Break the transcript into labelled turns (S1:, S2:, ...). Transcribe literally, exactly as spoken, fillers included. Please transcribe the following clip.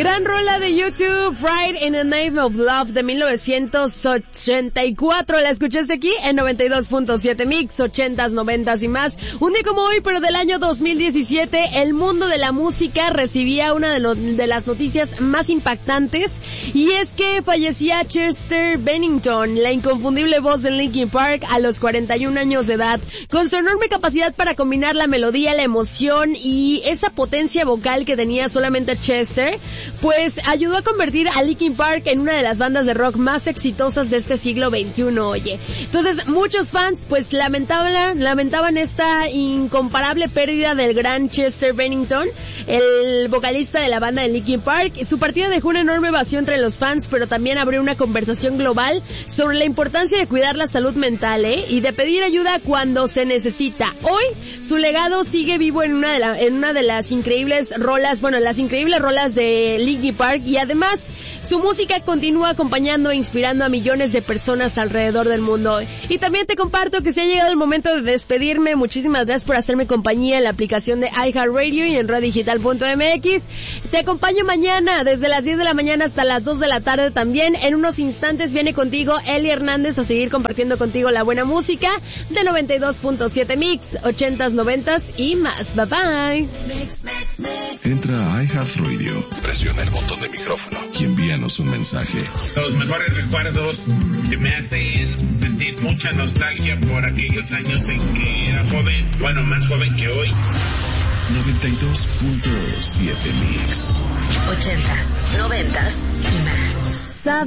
S1: Gran rola de YouTube, Pride in the Name of Love de mil novecientos ochenta y cuatro. La escuchaste aquí en noventa y dos punto siete Mix, ochentas, noventas y más. Un día como hoy, pero del año dos mil diecisiete, el mundo de la música recibía una de, lo, de las noticias más impactantes, y es que fallecía Chester Bennington, la inconfundible voz de Linkin Park, a los cuarenta y un años de edad. Con su enorme capacidad para combinar la melodía, la emoción y esa potencia vocal que tenía solamente Chester, pues ayudó a convertir a Linkin Park en una de las bandas de rock más exitosas de este siglo veintiuno, oye. Entonces, muchos fans, pues, lamentaban, lamentaban esta incomparable pérdida del gran Chester Bennington, el vocalista de la banda de Linkin Park. Su partida dejó una enorme vacío entre los fans, pero también abrió una conversación global sobre la importancia de cuidar la salud mental, ¿eh? Y de pedir ayuda cuando se necesita. Hoy, su legado sigue vivo en una de, la, en una de las increíbles rolas, bueno, las increíbles rolas de Linkin Park, y además su música continúa acompañando e inspirando a millones de personas alrededor del mundo. Y también te comparto que se ha llegado el momento de despedirme. Muchísimas gracias por hacerme compañía en la aplicación de iHeartRadio y en red digital punto m x. Te acompaño mañana desde las diez de la mañana hasta las dos de la tarde también. En unos instantes viene contigo Eli Hernández a seguir compartiendo contigo la buena música de noventa y dos punto siete Mix, ochentas, noventas y más. Bye bye.
S2: Entra a iHeartRadio, presiona el botón de micrófono y envíanos un mensaje.
S3: Los mejores recuerdos que me hacen sentir mucha nostalgia por aquellos años en que era joven, bueno, más joven que hoy.
S2: noventa y dos punto siete Mix.
S4: Ochentas, noventas y más.